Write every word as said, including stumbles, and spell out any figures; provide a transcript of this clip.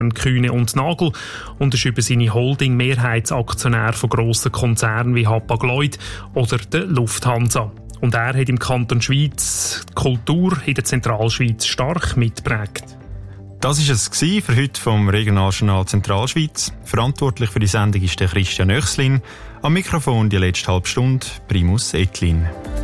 Kühne und Nagel und ist über seine Holding Mehrheitsaktionär von grossen Konzernen wie Hapag-Lloyd oder der Lufthansa. Und er hat im Kanton Schweiz die Kultur in der Zentralschweiz stark mitgeprägt. Das war es für heute vom Regionaljournal Zentralschweiz. Verantwortlich für die Sendung ist der Christian Oechslin. Am Mikrofon die letzte halbe Stunde Primus Etlin.